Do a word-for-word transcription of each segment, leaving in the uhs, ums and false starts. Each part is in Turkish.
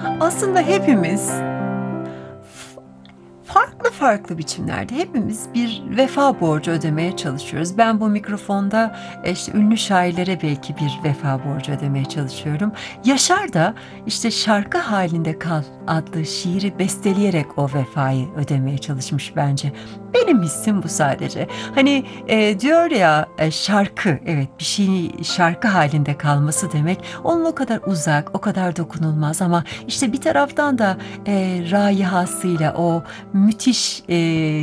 Aslında hepimiz farklı farklı biçimlerde hepimiz bir vefa borcu ödemeye çalışıyoruz. Ben bu mikrofonda e, işte ünlü şairlere belki bir vefa borcu ödemeye çalışıyorum. Yaşar da işte Şarkı Halinde Kal adlı şiiri besteleyerek o vefayı ödemeye çalışmış bence. Benim hissim bu sadece. Hani e, diyor ya e, şarkı, evet, bir şeyin şarkı halinde kalması demek onun o kadar uzak, o kadar dokunulmaz ama işte bir taraftan da e, rayihasıyla o müthiş, e,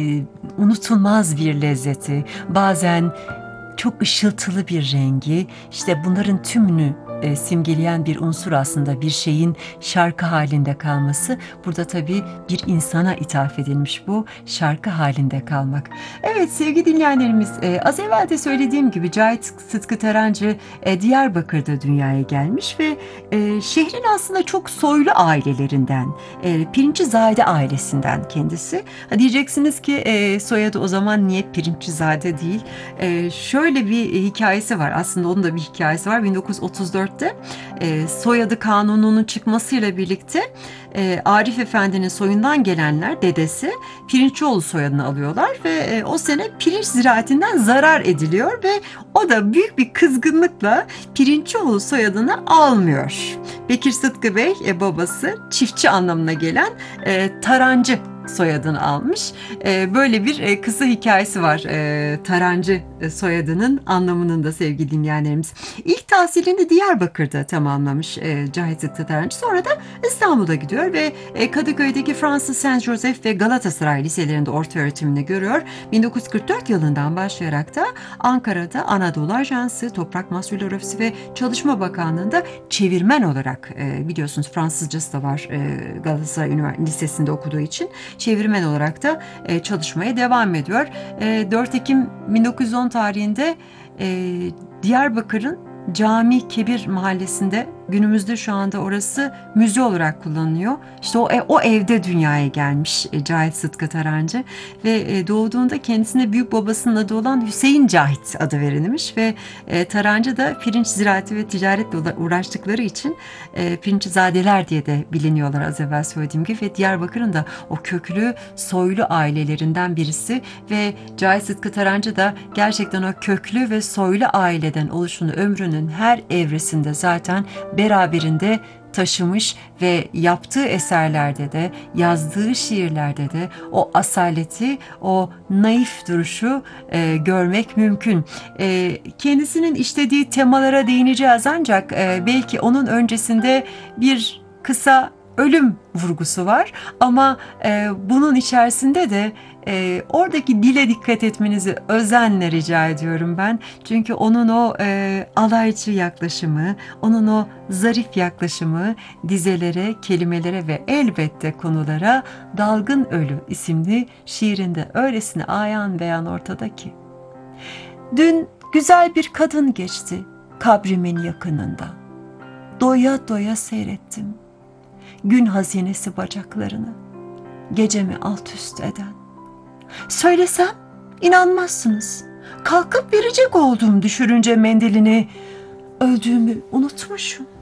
unutulmaz bir lezzeti, bazen çok ışıltılı bir rengi, işte bunların tümünü e, simgeleyen bir unsur aslında bir şeyin şarkı halinde kalması. Burada tabii bir insana ithaf edilmiş bu şarkı halinde kalmak. Evet sevgili dinleyenlerimiz, e, az evvel de söylediğim gibi Cahit Sıtkı Tarancı e, Diyarbakır'da dünyaya gelmiş ve e, şehrin aslında çok soylu ailelerinden, e, Pirinçzade ailesinden kendisi. Ha, diyeceksiniz ki e, soyadı o zaman niye Pirinçzade değil? E, şöyle bir hikayesi var, aslında onun da bir hikayesi var. bin dokuz yüz otuz dörtte e, soyadı kanununun çıkmasıyla birlikte e, Arif Efendi'nin soyundan gelenler, dedesi Pirinçoğlu soyadını alıyorlar ve e, o sene pirinç ziraatinden zarar ediliyor ve o da büyük bir kızgınlıkla Pirinçoğlu soyadını almıyor. Bekir Sıtkı Bey, e, babası, çiftçi anlamına gelen e, Tarancı soyadını almış. E, böyle bir e, kısa hikayesi var e, Tarancı e, soyadının anlamının da sevgili dinleyenlerimiz. İlk tahsilini Diyarbakır'da tamamlamış e, Cahit Sıtkı Tarancı. Sonra da İstanbul'a gidiyor ve e, Kadıköy'deki Fransız Saint Joseph ve Galatasaray liselerinde orta öğretimini görüyor. bin dokuz yüz kırk dört yılından başlayarak da Ankara'da Anadolu Ajansı, Toprak Mahsulleri Ofisi ve Çalışma Bakanlığı'nda çevirmen olarak, e, biliyorsunuz Fransızcası da var e, Galatasaray Üniversitesi Lisesi'nde okuduğu için, çevirmen olarak da e, çalışmaya devam ediyor. E, dört Ekim bin dokuz yüz on tarihinde e, Diyarbakır'ın Cami Kebir mahallesinde, günümüzde şu anda orası müze olarak kullanılıyor. İşte o, o evde dünyaya gelmiş e, Cahit Sıtkı Tarancı ve e, doğduğunda kendisine büyük babasının adı olan Hüseyin Cahit adı verilmiş ve e, Tarancı da pirinç ziraati ve ticaretle uğraştıkları için e, Pirinçzadeler diye de biliniyorlar, az evvel söylediğim gibi, ve Diyarbakır'ın da o köklü soylu ailelerinden birisi ve Cahit Sıtkı Tarancı da gerçekten o köklü ve soylu aileden oluşunu ömrünün her evresinde zaten beraberinde taşımış ve yaptığı eserlerde de, yazdığı şiirlerde de o asaleti, o naif duruşu e, görmek mümkün. E, kendisinin işlediği temalara değineceğiz ancak e, belki onun öncesinde bir kısa ölüm vurgusu var ama e, bunun içerisinde de e, oradaki dile dikkat etmenizi özenle rica ediyorum ben. Çünkü onun o e, alaycı yaklaşımı, onun o zarif yaklaşımı dizelere, kelimelere ve elbette konulara Dalgın Ölü isimli şiirinde öylesine ayan beyan ortada ki. Dün güzel bir kadın geçti kabrimin yakınında. Doya doya seyrettim gün hazinesi bacaklarını, gecemi alt üst eden. Söylesem inanmazsınız. Kalkıp verecek oldum düşürünce mendilini. Öldüğümü unutmuşum.